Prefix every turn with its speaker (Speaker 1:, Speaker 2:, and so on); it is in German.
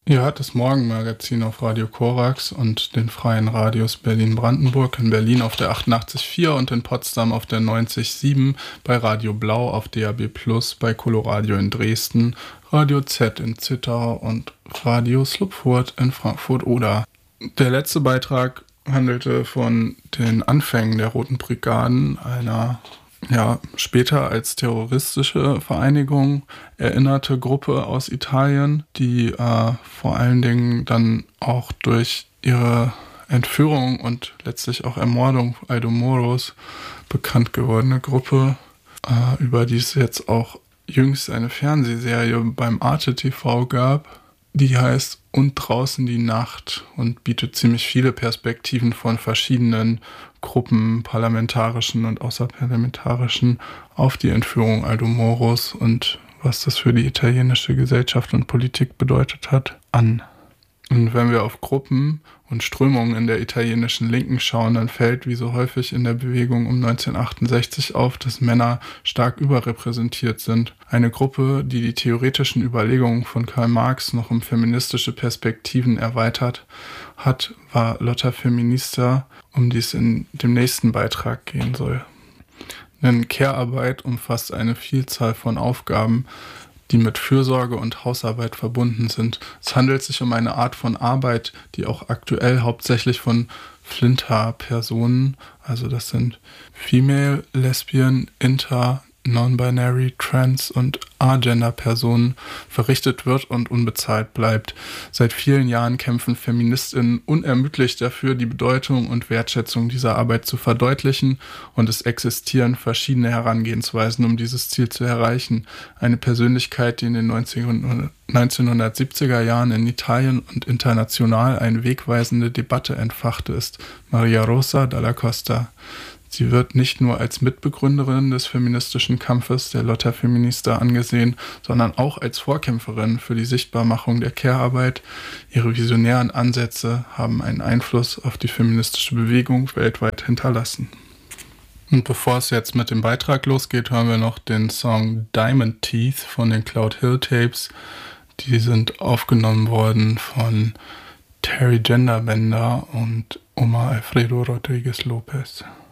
Speaker 1: Ihr hört das Morgenmagazin auf Radio Korax und den freien Radios Berlin-Brandenburg, in Berlin auf der 88,4 und in Potsdam auf der 90,7, bei Radio Blau auf DAB+, bei Coloradio in Dresden, Radio Z in Zittau und Radio Slupfurt in Frankfurt-Oder. Der letzte Beitrag handelte von den Anfängen der Roten Brigaden, einer später als terroristische Vereinigung erinnerte Gruppe aus Italien, die vor allen Dingen dann auch durch ihre Entführung und letztlich auch Ermordung Aldo Moros bekannt gewordene Gruppe, über die es jetzt auch jüngst eine Fernsehserie beim Arte TV gab, die heißt Und draußen die Nacht und bietet ziemlich viele Perspektiven von verschiedenen Gruppen, parlamentarischen und außerparlamentarischen, auf die Entführung Aldo Moros und was das für die italienische Gesellschaft und Politik bedeutet hat, an. Und wenn wir auf Gruppen und Strömungen in der italienischen Linken schauen, dann fällt wie so häufig in der Bewegung um 1968 auf, dass Männer stark überrepräsentiert sind. Eine Gruppe, die die theoretischen Überlegungen von Karl Marx noch um feministische Perspektiven erweitert hat, war Lotta Feminista, um die es in dem nächsten Beitrag gehen soll. Denn Care-Arbeit umfasst eine Vielzahl von Aufgaben, die mit Fürsorge und Hausarbeit verbunden sind. Es handelt sich um eine Art von Arbeit, die auch aktuell hauptsächlich von Flinter-Personen, also das sind Female, Lesbian, Inter, Non-Binary, Trans und Agender-Personen, verrichtet wird und unbezahlt bleibt. Seit vielen Jahren kämpfen FeministInnen unermüdlich dafür, die Bedeutung und Wertschätzung dieser Arbeit zu verdeutlichen, und es existieren verschiedene Herangehensweisen, um dieses Ziel zu erreichen. Eine Persönlichkeit, die in den 1970er Jahren in Italien und international eine wegweisende Debatte entfachte, ist Maria Rosa Dalla Costa. Sie wird nicht nur als Mitbegründerin des feministischen Kampfes der Lotta Feminista angesehen, sondern auch als Vorkämpferin für die Sichtbarmachung der Care-Arbeit. Ihre visionären Ansätze haben einen Einfluss auf die feministische Bewegung weltweit hinterlassen. Und bevor es jetzt mit dem Beitrag losgeht, hören wir noch den Song Diamond Teeth von den Cloud Hill Tapes. Die sind aufgenommen worden von Terry Genderbender und Omar Alfredo Rodriguez Lopez.